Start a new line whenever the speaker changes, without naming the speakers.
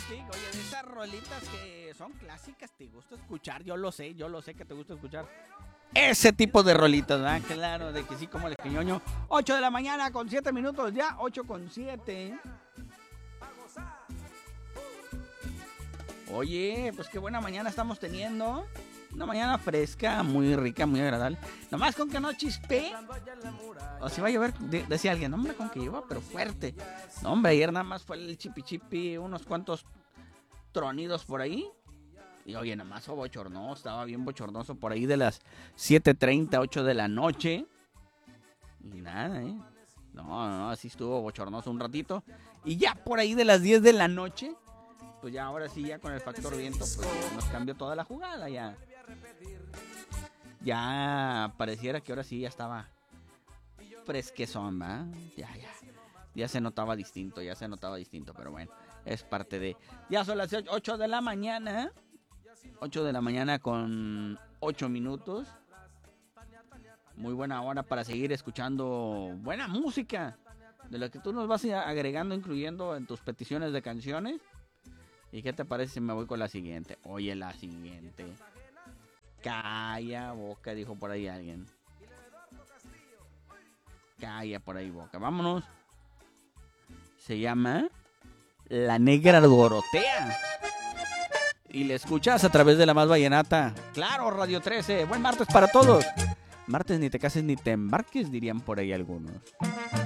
Music. Oye, de esas rolitas que son clásicas, te gusta escuchar. Yo lo sé que te gusta escuchar ese tipo de rolitas, ¿verdad? Claro, de que sí, como el queñoño. 8 de la mañana con 7 minutos ya, 8:07. Oye, pues qué buena mañana estamos teniendo. Una mañana fresca, muy rica, muy agradable. Nomás con que no chispe. O si va a llover, decía alguien, no, hombre, con que llueva, pero fuerte. No, hombre, ayer nada más fue el chipi, unos cuantos tronidos por ahí. Y oye, nada más fue bochornoso, estaba bien bochornoso por ahí de las 7:30, 8 de la noche. Y nada, No, así estuvo bochornoso un ratito. Y ya por ahí de las 10 de la noche, pues ya ahora sí, ya con el factor viento, pues nos cambió toda la jugada, ya. Ya pareciera que ahora sí ya estaba fresquezón, ¿va? Ya se notaba distinto, pero bueno, es parte de... Ya son las 8 de la mañana, 8 de la mañana con 8 minutos. Muy buena hora para seguir escuchando buena música, de la que tú nos vas agregando, incluyendo en tus peticiones de canciones. ¿Y qué te parece si me voy con la siguiente? Oye, la siguiente. Calla boca, dijo por ahí alguien. Calla por ahí boca. Vámonos. Se llama La Negra Dorotea. Y la escuchas a través de la más vallenata. Claro, Radio 13. Buen martes para todos. Martes ni te cases ni te embarques, dirían por ahí algunos.